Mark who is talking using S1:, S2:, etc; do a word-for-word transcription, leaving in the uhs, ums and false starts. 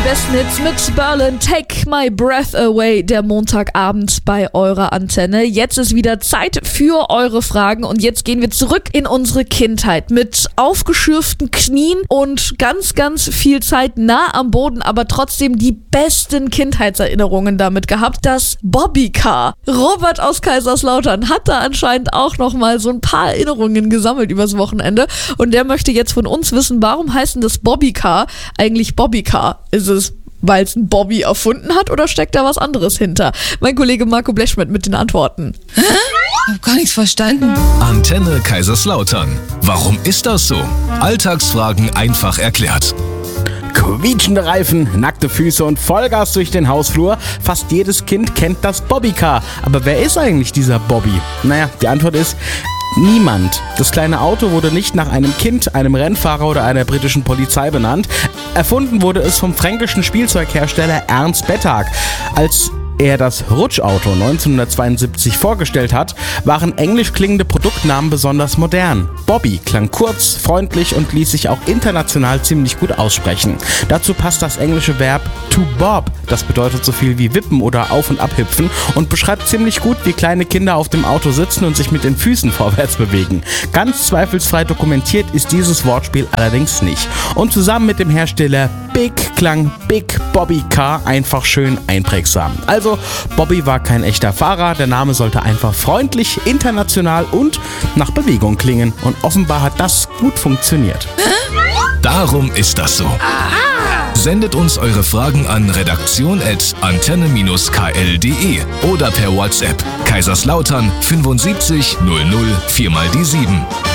S1: besten Hits mit Berlin, Take My Breath Away, der Montagabend bei eurer Antenne. Jetzt ist wieder Zeit für eure Fragen und jetzt gehen wir zurück in unsere Kindheit mit aufgeschürften Knien und ganz, ganz viel Zeit nah am Boden, aber trotzdem die besten Kindheitserinnerungen damit gehabt. Das Bobbycar. Robert aus Kaiserslautern hat da anscheinend auch nochmal so ein paar Erinnerungen gesammelt übers Wochenende und der möchte jetzt von uns wissen, warum heißt denn das Bobbycar eigentlich Bobbycar? Ist es, weil es ein Bobby erfunden hat oder steckt da was anderes hinter? Mein Kollege Marco Blechschmidt mit den Antworten.
S2: Hä? Ich hab gar nichts verstanden.
S3: Antenne Kaiserslautern. Warum ist das so? Alltagsfragen einfach erklärt.
S4: Quietschende Reifen, nackte Füße und Vollgas durch den Hausflur. Fast jedes Kind kennt das Bobbycar. Aber wer ist eigentlich dieser Bobby? Naja, die Antwort ist niemand. Das kleine Auto wurde nicht nach einem Kind, einem Rennfahrer oder einer britischen Polizei benannt. Erfunden wurde es vom fränkischen Spielzeughersteller Ernst Bettag. Als er das Rutschauto neunzehnhundertzweiundsiebzig vorgestellt hat, waren englisch klingende Produktnamen besonders modern. Bobby klang kurz, freundlich und ließ sich auch international ziemlich gut aussprechen. Dazu passt das englische Verb to bob, das bedeutet so viel wie wippen oder auf- und abhüpfen und beschreibt ziemlich gut, wie kleine Kinder auf dem Auto sitzen und sich mit den Füßen vorwärts bewegen. Ganz zweifelsfrei dokumentiert ist dieses Wortspiel allerdings nicht. Und zusammen mit dem Hersteller Big klang Big Bobby Car einfach schön einprägsam. Also Bobby war kein echter Fahrer, der Name sollte einfach freundlich, international und nach Bewegung klingen. Und offenbar hat das gut funktioniert.
S3: Darum ist das so. Sendet uns eure Fragen an redaktion at antenne k l punkt d e oder per WhatsApp Kaiserslautern fünfundsiebzig null null vier mal die sieben.